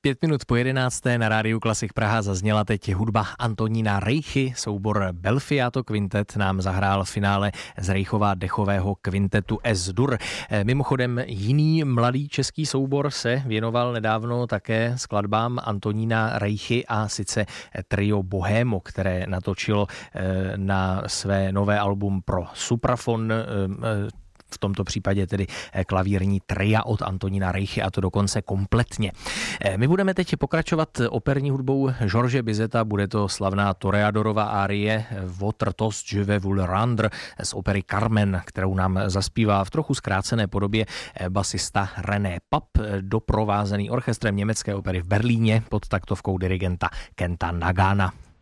11:05 na rádiu Klasik Praha zazněla teď hudba Antonína Reichy. Soubor Belfiato Quintet nám zahrál v finále z Reichova dechového kvintetu S-dur. Mimochodem jiný mladý český soubor se věnoval nedávno také skladbám Antonína Reichy, a sice trio Bohémo, které natočilo na své nové album pro suprafon, v tomto případě tedy klavírní tria od Antonína Reichy, a to dokonce kompletně. My budeme teď pokračovat operní hudbou George Bizeta, bude to slavná Toreadorova árie Votre toast je vais vous le rendre z opery Carmen, kterou nám zaspívá v trochu zkrácené podobě basista René Papp, doprovázený orchestrem německé opery v Berlíně pod taktovkou dirigenta Kenta Nagana.